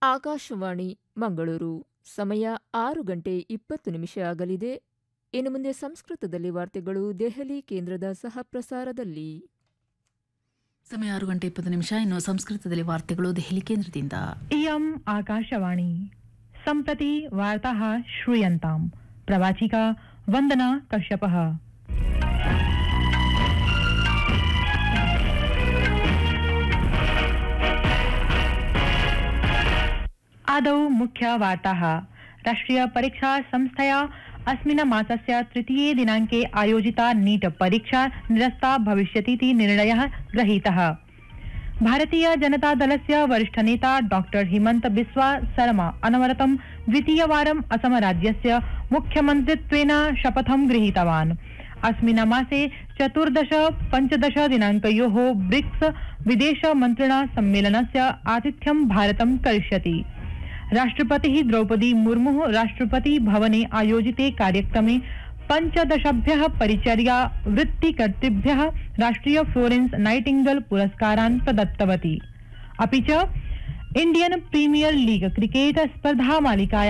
ಆಕಾಶವಾಣಿ ಮಂಗಳೂರು ಸಮಯ 6:20 ಆಗಲಿದೆ. ಇನ್ನು ಮುಂದೆ ಸಂಸ್ಕೃತದಲ್ಲಿ ವಾರ್ತೆಗಳು ದೆಹಲಿ ಕೇಂದ್ರದ ಸಹಪ್ರಸಾರದಲ್ಲಿ. ಸಮಯ 6:20. ಇನ್ನು ಸಂಸ್ಕೃತದಲ್ಲಿ ವಾರ್ತೆಗಳು ದೆಹಲಿ ಕೇಂದ್ರದಿಂದ. इयम् आकाशवाणी सम्प्रति वार्ताः श्रूयन्ताम्. प्रवाचिका वन्दना कश्यपः. आदौ मुख्यवार्ताः. राष्ट्रिय परीक्षा संस्थया अस्मिन् मासस्य 3 दिनाङ्के आयोजिता नीट परीक्षा निरस्ता भविष्यतीति निर्णयः गृहीतः. भारतीय जनता दलस्य वरिष्ठनेता डॉक्टर हिमंत बिस्वा सरमा अनवरतं द्वितीयवारम् असमराज्यस्य मुख्यमन्त्रित्वेन शपथं गृहीतवान्. अस्मिन् मासे 14-15 दिनाङ्कयोः ब्रिक्स विदेशमन्त्रिणा सम्मेलनस्य आतिथ्यं भारतं करिष्यति. राष्ट्रपतिः द्रौपदी मुर्मुः राष्ट्रपति भवने आयोजिते कार्यक्रमे 15 परिचर्या वृत्तिकर्तृभ्यः राष्ट्रिय फ्लोरेंस नाइटिंगेल पुरस्कारान् प्रदत्तवती. अपि च इंडियन प्रीमियर लीग क्रिकेट स्पर्धा मालिकायां